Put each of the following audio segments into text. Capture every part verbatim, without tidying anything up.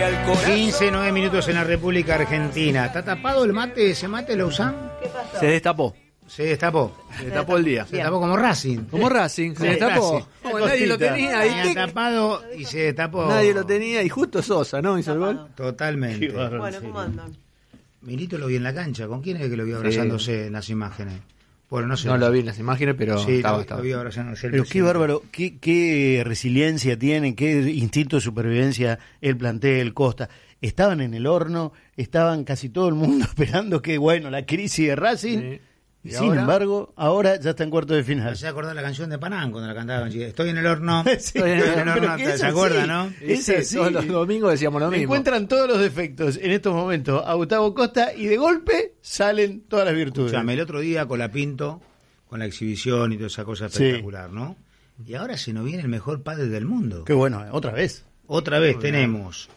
al corazón. quince, nueve minutos en la República Argentina. ¿Está tapado el mate? ¿Ese mate lo usan? ¿Qué pasó? Se destapó. Se destapó. Se destapó el día. Se destapó como Racing. Como Racing. Se destapó. Como nadie lo tenía. Tenía Y tapado y se destapó. nadie lo tenía y justo Sosa, ¿no? Hizo el gol. Totalmente. Bueno, ¿cómo andan? Milito lo vi en la cancha. ¿Con quién es que lo vi abrazándose sí. en las imágenes? Bueno, no sé. No lo vi en las imágenes, pero sí, estaba, lo, estaba. Lo vi abrazándose. Pero qué bárbaro, qué, qué resiliencia tienen, qué instinto de supervivencia el plantel, Costa. Estaban en el horno, estaban casi todo el mundo esperando que, bueno, la crisis de Racing. Sí. ¿Y Sin ahora? embargo, ahora ya está en cuarto de final. Me hace acordar la canción de Panán cuando la cantaban. Estoy en el horno. Sí, Estoy en el pero horno. que es ¿Se así, acuerdan, no? Es Sí, así. todos los domingos decíamos lo mismo. Encuentran todos los defectos en estos momentos a Gustavo Costa y de golpe salen todas las virtudes. Escuchame, el otro día con la Pinto, con la exhibición y toda esa cosa espectacular, sí. ¿no? Y ahora se nos viene el mejor pádel del mundo. Qué bueno, otra vez. Otra vez tenemos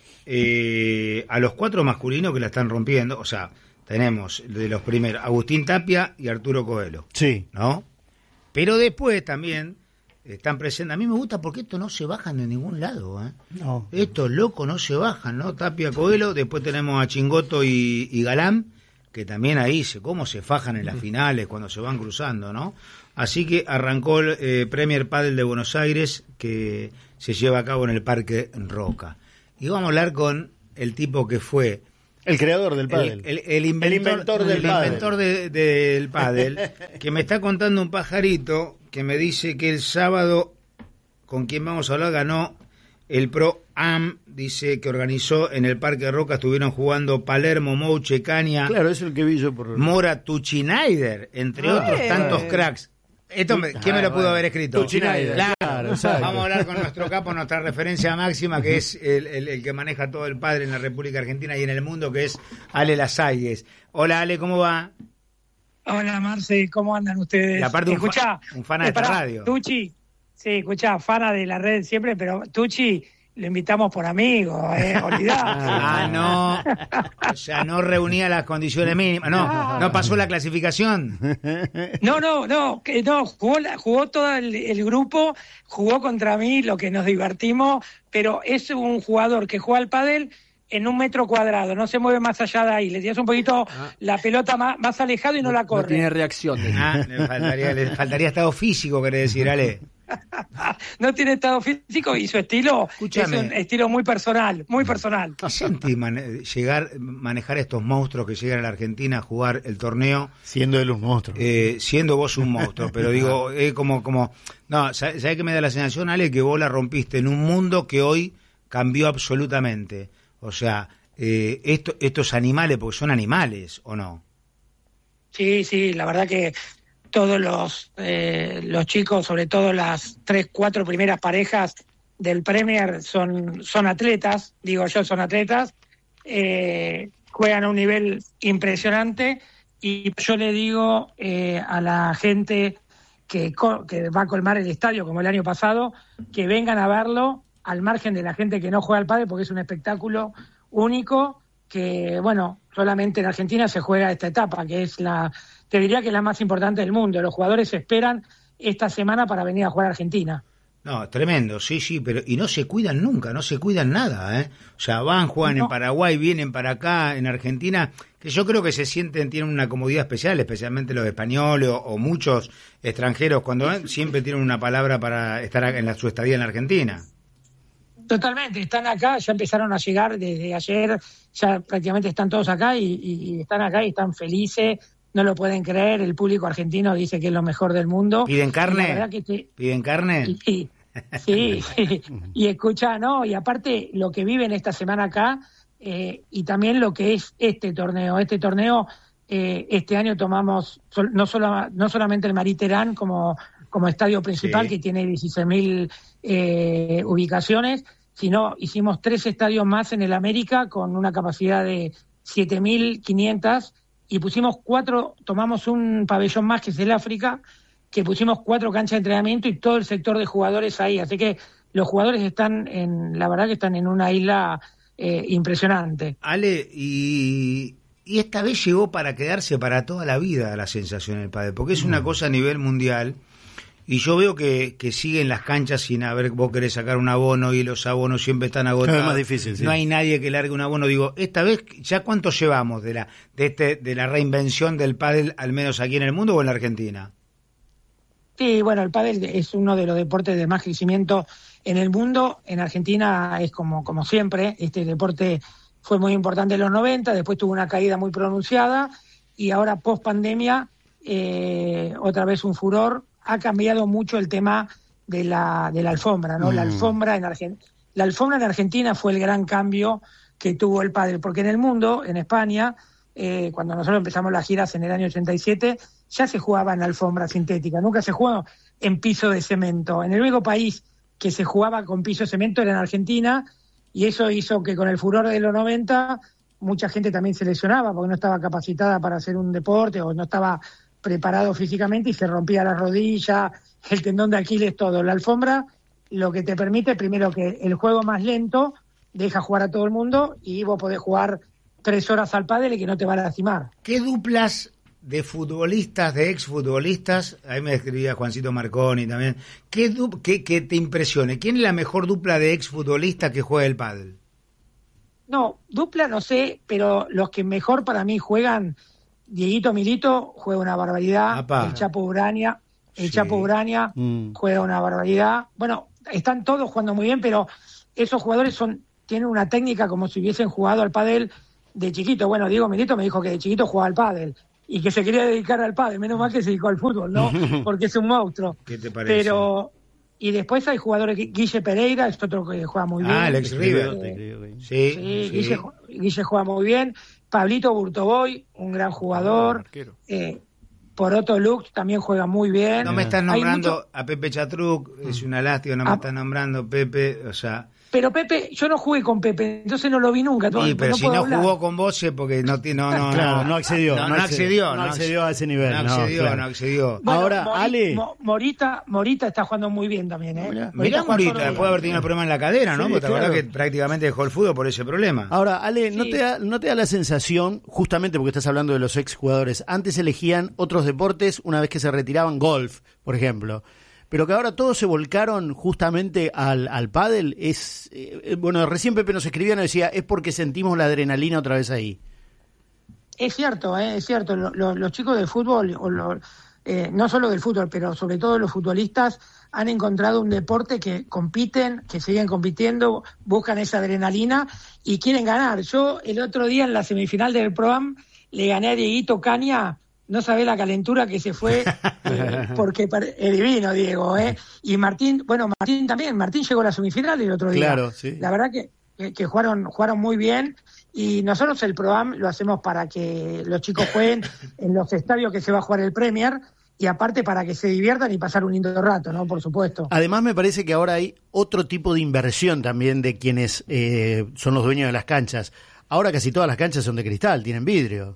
eh, a los cuatro masculinos que la están rompiendo, o sea, tenemos de los primeros Agustín Tapia y Arturo Coelho, Sí. ¿no? Pero después también están presentes. A mí me gusta porque estos no se bajan de ningún lado, ¿eh? No. Estos locos no se bajan, ¿no? Tapia, Coelho, después tenemos a Chingoto y, y Galán, que también ahí se cómo se fajan en las finales cuando se van cruzando, ¿no? Así que arrancó el eh, Premier Padel de Buenos Aires, que se lleva a cabo en el Parque Roca. Y vamos a hablar con el tipo que fue El creador del pádel. el, el, el inventor, El inventor del el pádel. inventor de- del pádel, que me está contando un pajarito que me dice que el sábado, con quien vamos a hablar, ganó el Pro Am, dice que organizó en el Parque Roca, estuvieron jugando Palermo, Mouche, Caña, Claro, es el que vi yo por... Mora, Tuchinaider, entre Ah, otros eh. tantos cracks. Esto me- ¿Quién me lo pudo haber escrito? Tuchinaider, Claro. claro, exacto. Vamos a hablar con nuestro capo, nuestra referencia máxima, que es el, el- el que maneja todo el padre en la República Argentina y en el mundo, que es Ale Lasalles. Hola Ale, ¿cómo va? Hola Marce, ¿cómo andan ustedes? Y aparte un fa- Escuchá, un fan de esta pará, radio. Tucci, sí, escuchá, fana de la red siempre, pero Tucci lo invitamos por amigo, eh, olvidate. Ah, no. O sea, no reunía las condiciones mínimas. No, no pasó la clasificación. No, no, no, que no, jugó, la- jugó todo el, el grupo, jugó contra mí, lo que nos divertimos, pero es un jugador que juega al pádel en un metro cuadrado, no se mueve más allá de ahí, le tienes un poquito la pelota más, más alejado y no, la No corre. tiene reacción. Ah, le faltaría, le faltaría estado físico, querés decir, Ale. No tiene estado físico y su estilo Escúchame. es un estilo muy personal, muy personal. ¿Qué sentís mane- llegar, manejar estos monstruos que llegan a la Argentina a jugar el torneo, Siendo él un monstruo. eh, siendo vos un monstruo? Pero digo, eh, como, como, no, ¿sabés qué me da la sensación, Ale? Que vos la rompiste en un mundo que hoy cambió absolutamente. O sea, eh, esto, estos animales, porque son animales, ¿o no? Sí, sí, la verdad que todos los eh, los chicos, sobre todo las tres, cuatro primeras parejas del Premier son, son atletas, digo yo, son atletas, eh, juegan a un nivel impresionante y yo le digo eh, a la gente que, co- que va a colmar el estadio como el año pasado, que vengan a verlo al margen de la gente que no juega al pádel porque es un espectáculo único que, bueno, solamente en Argentina se juega esta etapa, que es la, te diría que es la más importante del mundo. Los jugadores esperan esta semana para venir a jugar a Argentina. No, tremendo, sí, sí, pero y no se cuidan nunca, no se cuidan nada, ¿eh? O sea, van, juegan No. en Paraguay, vienen para acá, en Argentina, que yo creo que se sienten, tienen una comodidad especial, especialmente los españoles o, o muchos extranjeros, cuando van, siempre tienen una palabra para estar en la, su estadía en la Argentina. Totalmente, están acá, ya empezaron a llegar desde ayer, ya prácticamente están todos acá y, y- y están acá y están felices, no lo pueden creer, el público argentino dice que es lo mejor del mundo. ¿Piden Y carne? la verdad que te- ¿Piden carne? Sí, sí, y escucha, ¿no? Y aparte lo que viven esta semana acá eh, y también lo que es este torneo. Este torneo, eh, este año tomamos sol- no, solo, no solamente el Mariterán como, como estadio principal, Sí. que tiene dieciséis mil eh, ubicaciones, sino hicimos tres estadios más en el América con una capacidad de siete mil quinientos y pusimos cuatro, tomamos un pabellón más que es el África, que pusimos cuatro canchas de entrenamiento y todo el sector de jugadores ahí. Así que los jugadores están, en la verdad que están en una isla eh, impresionante. Ale, y, y esta vez llegó para quedarse para toda la vida la sensación del pádel, porque es una cosa a nivel mundial Y yo veo que, que siguen las canchas sin haber, vos querés sacar un abono y los abonos siempre están agotados. Es más difícil, sí. No hay nadie que largue un abono. Digo, esta vez, ¿ya cuánto llevamos de la de este de la reinvención del pádel, al menos aquí en el mundo o en la Argentina? Sí, bueno, el pádel es uno de los deportes de más crecimiento en el mundo. En Argentina es como, como siempre, este deporte fue muy importante en los noventa, después tuvo una caída muy pronunciada y ahora post pandemia eh, otra vez un furor. Ha cambiado mucho el tema de la de la alfombra, ¿no? Mm. La alfombra en Argentina, la alfombra en Argentina fue el gran cambio que tuvo el pádel, porque en el mundo, en España, eh, cuando nosotros empezamos las giras en el año ochenta y siete, ya se jugaba en alfombra sintética, nunca se jugó en piso de cemento. En el único país que se jugaba con piso de cemento era en Argentina, y eso hizo que con el furor de los noventa mucha gente también se lesionaba porque no estaba capacitada para hacer un deporte o no estaba preparado físicamente y se rompía la rodilla, el tendón de Aquiles, todo. La alfombra lo que te permite, primero, que el juego más lento deja jugar a todo el mundo y vos podés jugar tres horas al pádel y que no te va a lastimar. ¿Qué duplas de futbolistas, de exfutbolistas, ahí me escribía Juancito Marconi también, ¿qué, du- qué, qué te impresione? ¿Quién es la mejor dupla de exfutbolistas que juega el pádel? No, dupla no sé, pero los que mejor para mí juegan... Dieguito Milito juega una barbaridad, Apá. el Chapo Urania, el sí. Chapo Urania mm. juega una barbaridad. Bueno, están todos jugando muy bien, pero esos jugadores son tienen una técnica como si hubiesen jugado al pádel de chiquito. Bueno, Diego Milito me dijo que de chiquito jugaba al pádel y que se quería dedicar al pádel, menos mal que se dedicó al fútbol, ¿no? Porque es un monstruo. ¿Qué te parece? Pero y después hay jugadores, Guille Pereira es otro que juega muy bien. Ah, Alex River. Eh, sí, sí, Guille, Guille juega muy bien. Pablito Burtoboy, un gran jugador. Eh, Poroto Lux también juega muy bien. No me están nombrando mucho... a Pepe Chatruc, es una lástima, no me ah. están nombrando Pepe, o sea... Pero Pepe, yo no jugué con Pepe, entonces no lo vi nunca. Sí, pero no si no hablar. Jugó con vos es porque no no no, claro, no accedió, no, no, no accedió, accedió, no accedió a ese nivel, no accedió, no, claro. no accedió. Bueno, ahora, Mori, Ale, Mo, Morita, Morita está jugando muy bien también, ¿eh? Mirá, Morita, Morita después de haber tenido un problema en la cadera, ¿no? Sí, porque te claro. acordás que prácticamente dejó el fútbol por ese problema. Ahora, Ale, ¿no sí. te da, no te da la sensación, justamente porque estás hablando de los exjugadores, antes elegían otros deportes una vez que se retiraban, golf, por ejemplo? Pero que ahora todos se volcaron justamente al, al pádel, es eh, bueno, recién Pepe nos escribía y nos decía, es porque sentimos la adrenalina otra vez ahí. Es cierto, eh, es cierto, lo, lo, los chicos del fútbol, o lo, eh, no solo del fútbol, pero sobre todo los futbolistas, han encontrado un deporte que compiten, que siguen compitiendo, buscan esa adrenalina y quieren ganar. Yo el otro día en la semifinal del Pro-Am le gané a Dieguito Caña. No sabés la calentura que se fue, eh, porque es divino, Diego, ¿eh? Y Martín, bueno, Martín también, Martín llegó a la semifinal el otro día. Claro, sí. La verdad que, que, que jugaron, jugaron muy bien, y nosotros el Pro-Am lo hacemos para que los chicos jueguen en los estadios que se va a jugar el Premier, y aparte para que se diviertan y pasar un lindo rato, ¿no? Por supuesto. Además me parece que ahora hay otro tipo de inversión también de quienes eh, son los dueños de las canchas. Ahora casi todas las canchas son de cristal, tienen vidrio.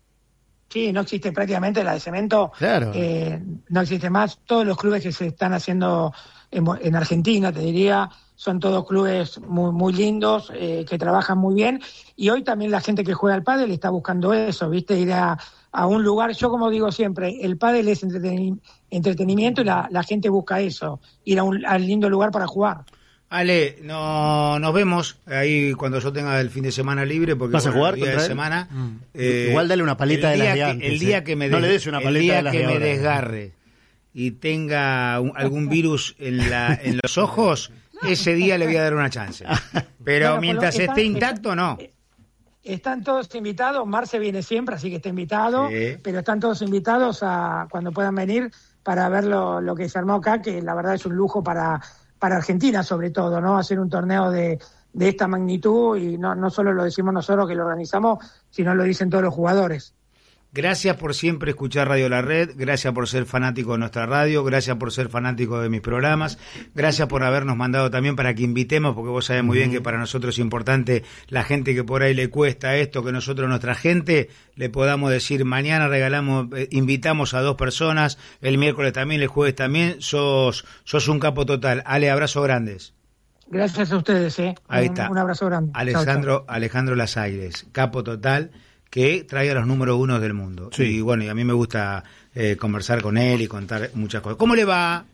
Sí, no existe prácticamente la de cemento, claro. eh, no existe más. Todos los clubes que se están haciendo en, en Argentina, te diría, son todos clubes muy muy lindos, eh, que trabajan muy bien, y hoy también la gente que juega al pádel está buscando eso, ¿viste? Ir a, a un lugar, yo como digo siempre, el pádel es entreteni- entretenimiento y la, la gente busca eso, ir a un al lindo lugar para jugar. Ale, no, nos vemos ahí cuando yo tenga el fin de semana libre, porque ¿vas a jugar el día de semana mm. eh, igual dale una paleta de las de antes, el día que me, no des, le des una paleta el día de las que de me ahora. desgarre y tenga un, algún virus en la en los ojos, ese día le voy a dar una chance, pero bueno, mientras esté están, intacto no. Están todos invitados, Marce viene siempre, así que está invitado, sí. Pero están todos invitados a cuando puedan venir para ver lo, lo que se armó acá, que la verdad es un lujo para para Argentina sobre todo, ¿no? Hacer un torneo de, de esta magnitud, y no, no solo lo decimos nosotros que lo organizamos, sino lo dicen todos los jugadores. Gracias por siempre escuchar Radio La Red, gracias por ser fanático de nuestra radio, gracias por ser fanático de mis programas, gracias por habernos mandado también para que invitemos, porque vos sabés muy bien que para nosotros es importante la gente que por ahí le cuesta esto, que nosotros, nuestra gente, le podamos decir, mañana regalamos, eh, invitamos a dos personas, el miércoles también, el jueves también, sos, sos un capo total. Ale, abrazo grandes. Gracias a ustedes, eh. Ahí un, está. Un abrazo grande. Alejandro, chau, chau. Alejandro Lasaires, capo total, que trae a los número uno del mundo. Sí. Y bueno, y a mí me gusta eh, conversar con él y contar muchas cosas. ¿Cómo le va?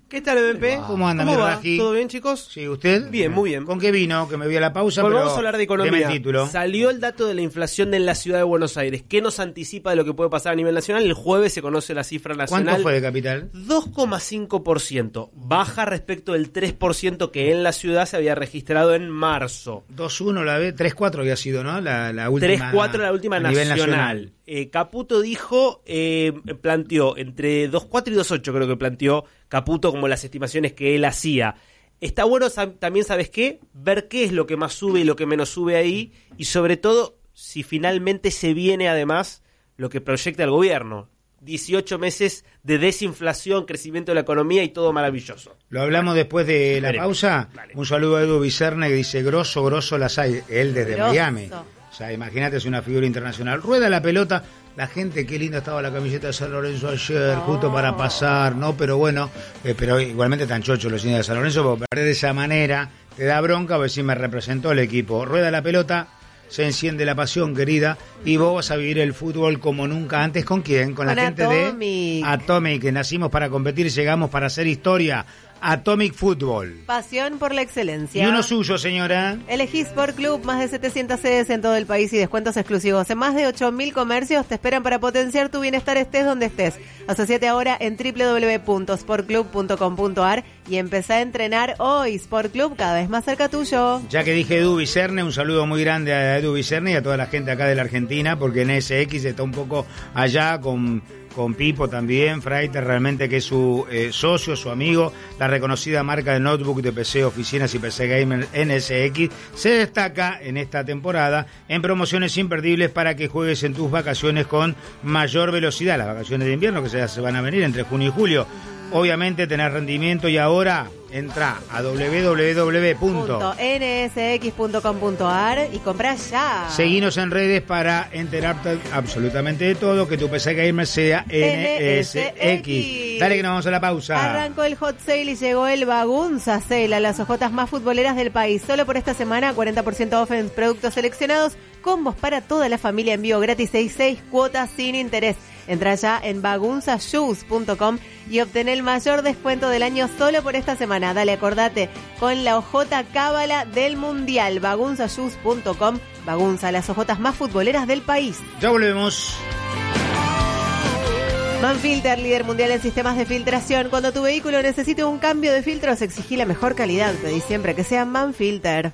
¿Qué tal, M P? ¿Cómo anda, ¿Cómo mi va? Raji? ¿Todo bien, chicos? Sí, ¿usted? Bien, muy bien. ¿Con qué vino? Que me voy a la pausa, Bueno, pero vamos a hablar de economía. deme el título. Salió el dato de la inflación en la ciudad de Buenos Aires. ¿Qué nos anticipa de lo que puede pasar a nivel nacional? El jueves se conoce la cifra nacional. ¿Cuánto fue de capital? dos coma cinco por ciento. Baja respecto del tres por ciento que en la ciudad se había registrado en marzo. dos uno la B, tres cuatro había sido, ¿no? La, la última. tres cuatro la última a nivel nacional. nacional. Eh, Caputo dijo, eh, planteó entre dos cuatro y dos ocho, creo que planteó Caputo como las estimaciones que él hacía. Está bueno sab- también, ¿sabes qué? Ver qué es lo que más sube y lo que menos sube ahí, y sobre todo si finalmente se viene además lo que proyecta el gobierno. dieciocho meses de desinflación, crecimiento de la economía y todo maravilloso. Lo hablamos después de la Veremos. pausa. Dale. Un saludo a Edu Vicerne que dice, grosso, grosso las hay. Él desde Grosso. Miami. O sea, imagínate, es una figura internacional. Rueda la pelota. La gente, qué linda estaba la camiseta de San Lorenzo ayer, Oh. justo para pasar, ¿no? Pero bueno, eh, pero igualmente tan chocho los hinchas de San Lorenzo, porque perder de esa manera te da bronca, porque si me representó el equipo. Rueda la pelota, se enciende la pasión, querida, y vos vas a vivir el fútbol como nunca antes. ¿Con quién? Con, Con la gente Atomic. de Atomic, que nacimos para competir, llegamos para hacer historia. Atomic Fútbol. Pasión por la excelencia. Y uno suyo, señora. Elegí Sport Club, más de setecientas sedes en todo el país y descuentos exclusivos en más de ocho mil comercios te esperan para potenciar tu bienestar estés donde estés. Asociate ahora en doble u doble u doble u punto sport club punto com punto a r y empezá a entrenar hoy. Sport Club cada vez más cerca tuyo. Ya que dije Edu Vicerne, un saludo muy grande a Edu Vicerne y a toda la gente acá de la Argentina, porque en S X está un poco allá con... con Pipo también, Freiter realmente que es su eh, socio, su amigo, la reconocida marca de notebook de P C, oficinas y P C Gamer N S X, se destaca en esta temporada en promociones imperdibles para que juegues en tus vacaciones con mayor velocidad, las vacaciones de invierno que se, se van a venir entre junio y julio. Obviamente tener rendimiento y ahora entra a doble u doble u doble u punto N S X punto com punto a r y comprá ya. Seguinos en redes para enterarte absolutamente de todo, que tu P C Gamer sea N S X. Dale que nos vamos a la pausa. Arrancó el hot sale y llegó el Bagunza Sale a las ojotas más futboleras del país. Solo por esta semana, cuarenta por ciento off en productos seleccionados, combos para toda la familia, envío gratis y seis cuotas sin interés. Entra ya en bagunza shoes punto com y obtén el mayor descuento del año solo por esta semana. Dale, acordate, con la ojota cábala del Mundial. bagunza shoes punto com. Bagunza, las ojotas más futboleras del país. Ya volvemos. Manfilter, líder mundial en sistemas de filtración. Cuando tu vehículo necesite un cambio de filtros, exigí la mejor calidad. Pedí siempre que sea Manfilter.